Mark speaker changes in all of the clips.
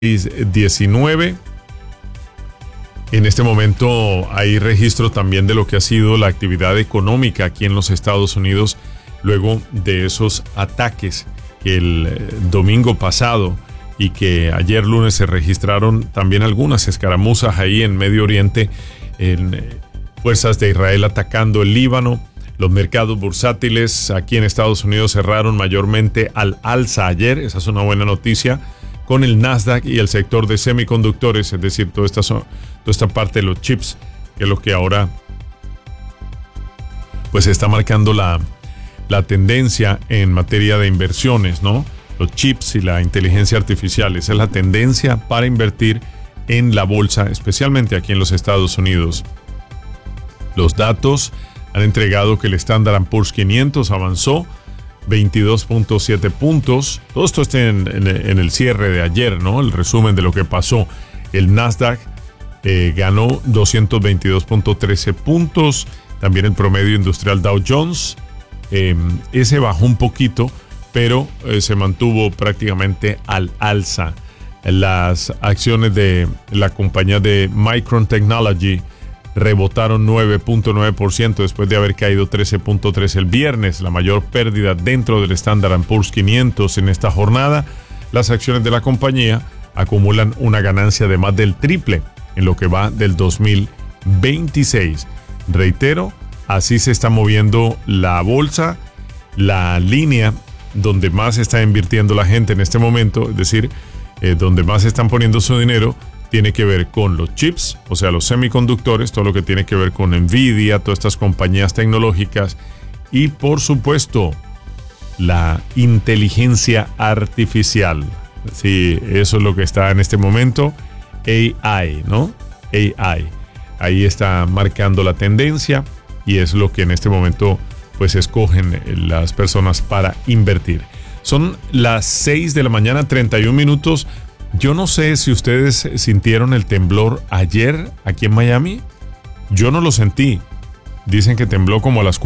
Speaker 1: 19. En este momento hay registro también de lo que ha sido la actividad económica aquí en los Estados Unidos luego de esos ataques que el domingo pasado y que ayer lunes se registraron también algunas escaramuzas ahí en Medio Oriente, en fuerzas de Israel atacando el Líbano. Los mercados bursátiles aquí en Estados Unidos cerraron mayormente al alza ayer, esa es una buena noticia, con el Nasdaq y el sector de semiconductores, es decir, toda esta parte de los chips, que es lo que ahora pues está marcando la tendencia en materia de inversiones, ¿no? Los chips y la inteligencia artificial, esa es la tendencia para invertir en la bolsa, especialmente aquí en los Estados Unidos. Los datos han entregado que el Standard & Poor's 500 avanzó 22.7 puntos. Todo esto está en el cierre de ayer, ¿no? El resumen de lo que pasó. El Nasdaq ganó 222.13 puntos. También el promedio industrial Dow Jones. Ese bajó un poquito, pero se mantuvo prácticamente al alza. Las acciones de la compañía de Micron Technology rebotaron 9.9% después de haber caído 13.3% el viernes, la mayor pérdida dentro del Standard & Poor's 500 en esta jornada. Las acciones de la compañía acumulan una ganancia de más del triple en lo que va del 2026. Reitero, así se está moviendo la bolsa, la línea donde más está invirtiendo la gente en este momento, es decir, donde más están poniendo su dinero, tiene que ver con los chips, o sea, los semiconductores, todo lo que tiene que ver con Nvidia, todas estas compañías tecnológicas y, por supuesto, la inteligencia artificial. Sí, eso es lo que está en este momento. AI, ¿no? AI. Ahí está marcando la tendencia y es lo que en este momento pues escogen las personas para invertir. Son las 6 de la mañana, 31 minutos. Yo no sé si ustedes sintieron el temblor ayer aquí en Miami. Yo no lo sentí. Dicen que tembló como a las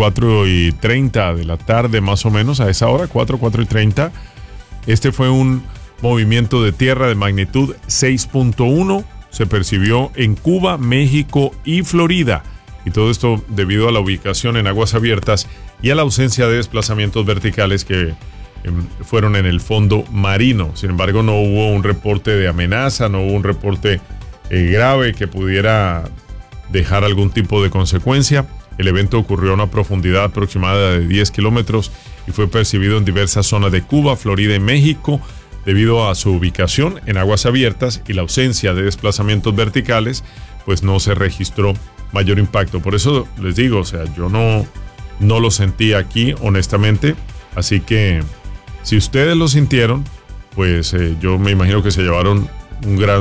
Speaker 1: 4:30 de la tarde, más o menos, a esa hora, 4:30. Este fue un movimiento de tierra de magnitud 6.1. Se percibió en Cuba, México y Florida. Y todo esto debido a la ubicación en aguas abiertas y a la ausencia de desplazamientos verticales que fueron en el fondo marino. Sin embargo, no hubo un reporte de amenaza, no hubo un reporte grave que pudiera dejar algún tipo de consecuencia. El evento ocurrió a una profundidad aproximada de 10 kilómetros y fue percibido en diversas zonas de Cuba, Florida y México. Debido a su ubicación en aguas abiertas y la ausencia de desplazamientos verticales, pues no se registró mayor impacto. Por eso les digo, o sea, yo no lo sentí aquí, honestamente. Así que si ustedes lo sintieron, pues yo me imagino que se llevaron un gran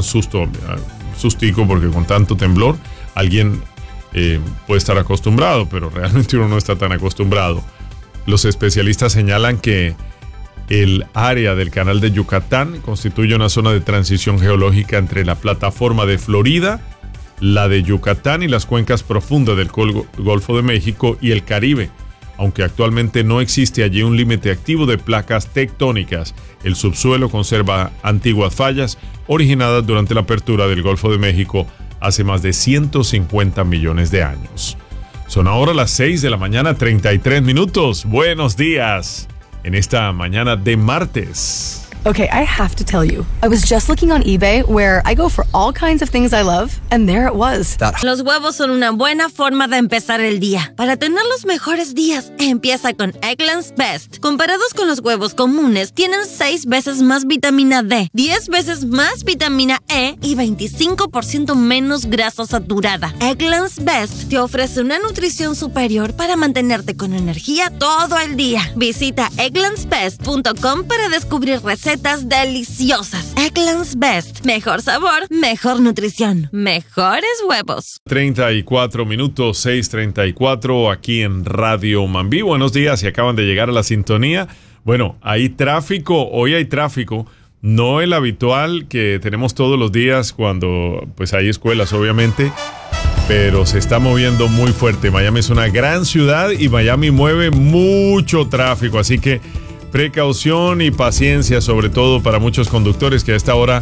Speaker 1: sustico, porque con tanto temblor alguien puede estar acostumbrado, pero realmente uno no está tan acostumbrado. Los especialistas señalan que el área del canal de Yucatán constituye una zona de transición geológica entre la plataforma de Florida, la de Yucatán y las cuencas profundas del Golfo de México y el Caribe. Aunque actualmente no existe allí un límite activo de placas tectónicas, el subsuelo conserva antiguas fallas originadas durante la apertura del Golfo de México hace más de 150 millones de años. Son ahora las 6 de la mañana, 33 minutos. Buenos días en esta mañana de martes.
Speaker 2: Okay, I have to tell you, I was just looking on eBay where I go for all kinds of things I love, and there it was.
Speaker 3: Los huevos son una buena forma de empezar el día. Para tener los mejores días, empieza con Eggland's Best. Comparados con los huevos comunes, tienen 6 veces más vitamina D, 10 veces más vitamina E y 25% menos grasa saturada. Eggland's Best te ofrece una nutrición superior para mantenerte con energía todo el día. Visita egglandsbest.com para descubrir recetas deliciosas. Eggland's Best. Mejor sabor, mejor nutrición, mejores huevos.
Speaker 1: 34 minutos, 6:34 aquí en Radio Mambí. Buenos días, si acaban de llegar a la sintonía. Bueno, hay tráfico, hoy hay tráfico. No el habitual que tenemos todos los días cuando pues hay escuelas, obviamente, pero se está moviendo muy fuerte. Miami es una gran ciudad y Miami mueve mucho tráfico, así que precaución y paciencia, sobre todo para muchos conductores que a esta hora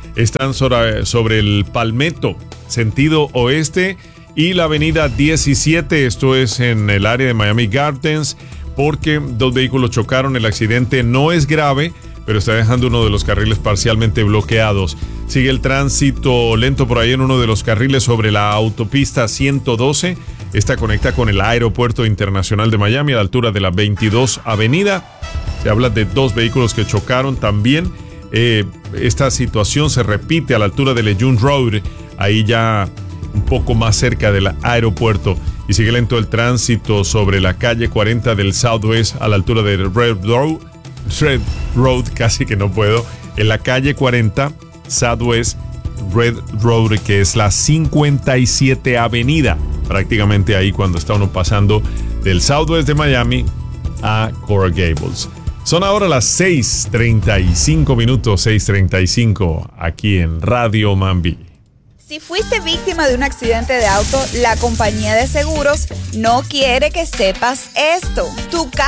Speaker 1: están sobre el Palmetto, sentido oeste, y la avenida 17, esto es en el área de Miami Gardens, porque dos vehículos chocaron. El accidente no es grave, pero está dejando uno de los carriles parcialmente bloqueados. Sigue el tránsito lento por ahí en uno de los carriles sobre la autopista 112. Esta conecta con el Aeropuerto Internacional de Miami a la altura de la 22 Avenida. Se habla de dos vehículos que chocaron también. Esta situación se repite a la altura de Lejeune Road, ahí ya un poco más cerca del aeropuerto. Y sigue lento el tránsito sobre la calle 40 del Southwest a la altura de Red Road, casi que no puedo, en la calle 40 Southwest Red Road, que es la 57 Avenida, prácticamente ahí cuando está uno pasando del Southwest de Miami a Coral Gables. Son ahora las 6:35 minutos, 6:35 aquí en Radio Mambi.
Speaker 4: Si fuiste víctima de un accidente de auto, la compañía de seguros no quiere que sepas esto. Tu